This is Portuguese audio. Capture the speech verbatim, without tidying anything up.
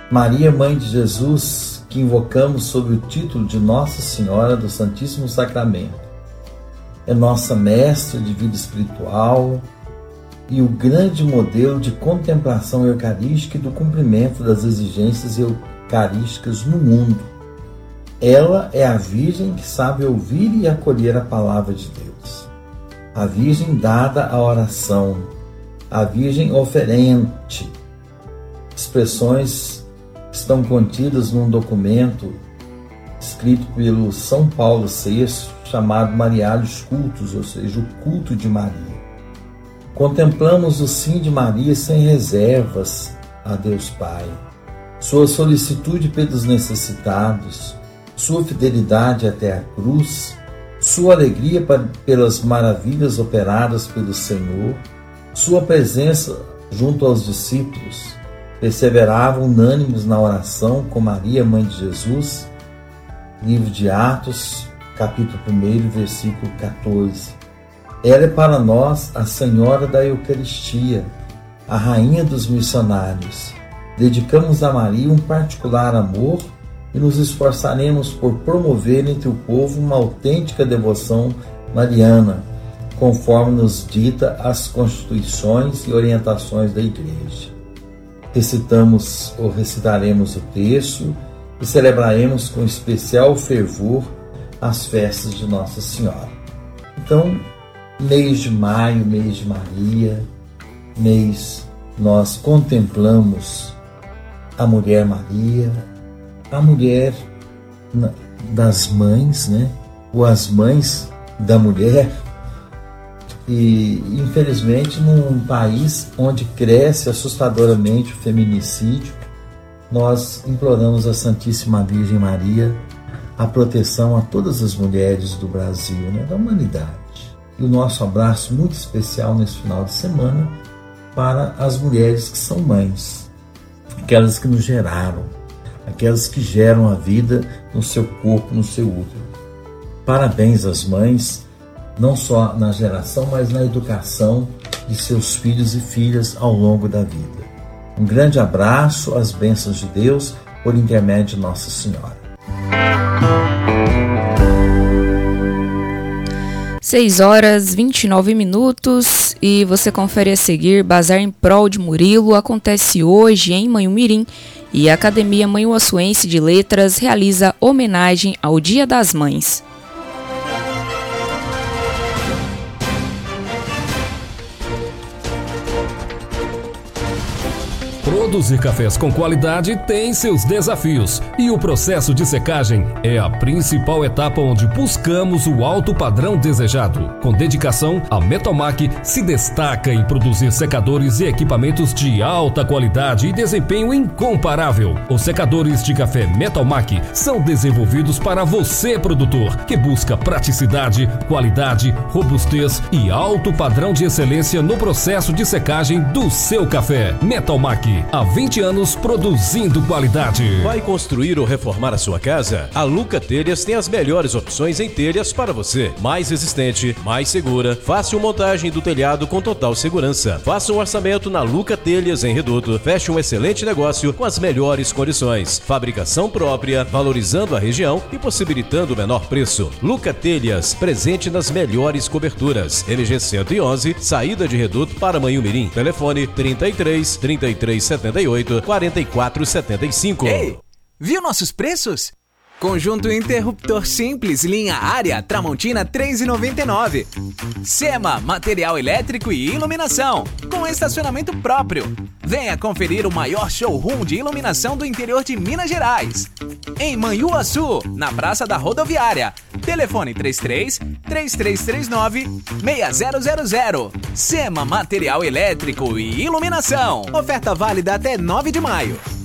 Maria, Mãe de Jesus, que invocamos sob o título de Nossa Senhora do Santíssimo Sacramento, é nossa mestra de vida espiritual e o grande modelo de contemplação eucarística e do cumprimento das exigências eucarísticas no mundo. Ela é a Virgem que sabe ouvir e acolher a palavra de Deus, a Virgem dada à oração, a Virgem oferente. Expressões que estão contidas num documento escrito pelo São Paulo sexto, chamado Mariálios Cultos, ou seja, o culto de Maria. Contemplamos o sim de Maria sem reservas a Deus Pai, sua solicitude pelos necessitados, sua fidelidade até a cruz, sua alegria pelas maravilhas operadas pelo Senhor, sua presença junto aos discípulos. Perseveravam unânimes na oração com Maria, Mãe de Jesus. Livro de Atos, capítulo um, versículo quatorze. Ela é para nós a Senhora da Eucaristia, a Rainha dos missionários. Dedicamos a Maria um particular amor e nos esforçaremos por promover entre o povo uma autêntica devoção mariana, conforme nos dita as constituições e orientações da Igreja. Recitamos ou recitaremos o texto e celebraremos com especial fervor as festas de Nossa Senhora. Então, mês de maio, mês de Maria, mês nós contemplamos a mulher Maria, a mulher das mães, né? Ou as mães da mulher. E, infelizmente, num país onde cresce assustadoramente o feminicídio, nós imploramos à Santíssima Virgem Maria a proteção a todas as mulheres do Brasil, né? Da humanidade. E o nosso abraço muito especial nesse final de semana para as mulheres que são mães, aquelas que nos geraram, aquelas que geram a vida no seu corpo, no seu útero. Parabéns às mães, não só na geração, mas na educação de seus filhos e filhas ao longo da vida. Um grande abraço, as bênçãos de Deus, por intermédio de Nossa Senhora. seis horas e vinte e nove minutos e você confere a seguir: Bazar em Prol de Murilo acontece hoje em Manhumirim e a Academia Manhuaçuense de Letras realiza homenagem ao Dia das Mães. Produzir cafés com qualidade tem seus desafios e o processo de secagem é a principal etapa onde buscamos o alto padrão desejado. Com dedicação, a Metalmac se destaca em produzir secadores e equipamentos de alta qualidade e desempenho incomparável. Os secadores de café Metalmac são desenvolvidos para você, produtor, que busca praticidade, qualidade, robustez e alto padrão de excelência no processo de secagem do seu café. Metalmac, há vinte anos produzindo qualidade. Vai construir ou reformar a sua casa? A Luca Telhas tem as melhores opções em telhas para você. Mais resistente, mais segura, fácil montagem do telhado com total segurança. Faça um orçamento na Luca Telhas em Reduto. Feche um excelente negócio com as melhores condições. Fabricação própria, valorizando a região e possibilitando o menor preço. Luca Telhas, presente nas melhores coberturas. M G cento e onze, saída de Reduto para Manhumirim. Telefone trinta e três, trinta e três, setenta e oito, quarenta e quatro, setenta e cinco. Ei, viu nossos preços? Conjunto interruptor simples, linha Área, Tramontina três reais e noventa e nove centavos. Sema, material elétrico e iluminação, com estacionamento próprio. Venha conferir o maior showroom de iluminação do interior de Minas Gerais. Em Manhuaçu, na Praça da Rodoviária. Telefone trinta e três, três três três nove, seis zero zero zero. Sema, material elétrico e iluminação. Oferta válida até nove de maio.